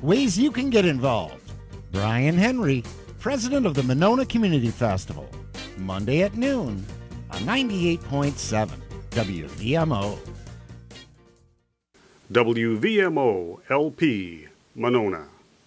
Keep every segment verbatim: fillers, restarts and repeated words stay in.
Ways you can get involved. Brian Henry, president of the Monona Community Festival. Monday at noon on ninety-eight point seven W V M O. W V M O L P, Monona.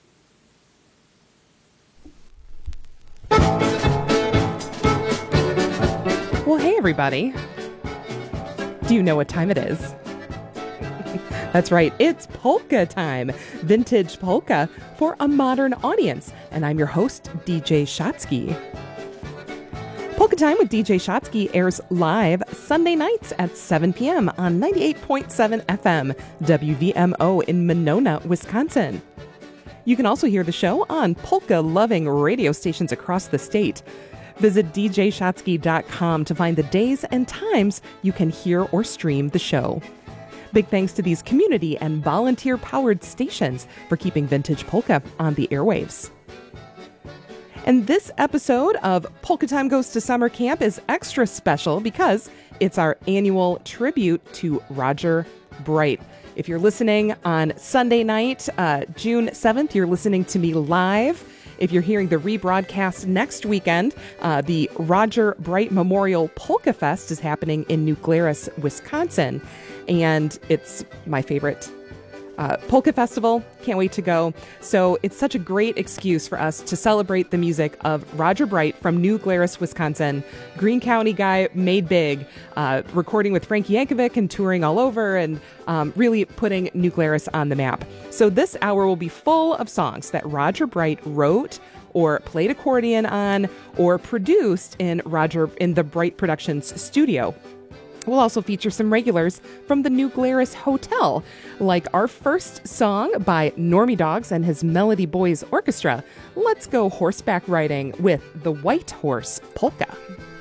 Well, hey, everybody. Do you know what time it is? That's right, it's polka time. Vintage polka for a modern audience. And I'm your host, D J Shotsky. Polka Time with D J Shotsky airs live Sunday nights at seven p.m. on ninety-eight point seven F M, W V M O in Monona, Wisconsin. You can also hear the show on polka-loving radio stations across the state. Visit d j shotsky dot com to find the days and times you can hear or stream the show. Big thanks to these community and volunteer-powered stations for keeping vintage polka on the airwaves. And this episode of Polka Time Goes to Summer Camp is extra special because it's our annual tribute to Roger Bright. If you're listening on Sunday night, uh, June seventh, you're listening to me live. If you're hearing the rebroadcast next weekend, uh, the Roger Bright Memorial Polka Fest is happening in New Glarus, Wisconsin. And it's my favorite uh, polka festival. Can't wait to go. So it's such a great excuse for us to celebrate the music of Roger Bright from New Glarus, Wisconsin. Green County guy made big, uh, recording with Frank Yankovic and touring all over and um, really putting New Glarus on the map. So this hour will be full of songs that Roger Bright wrote or played accordion on or produced in Roger in the Bright Productions studio. We'll also feature some regulars from the New Glarus Hotel, like our first song by Normie Dogs and his Melody Boys Orchestra. Let's go horseback riding with the White Horse Polka.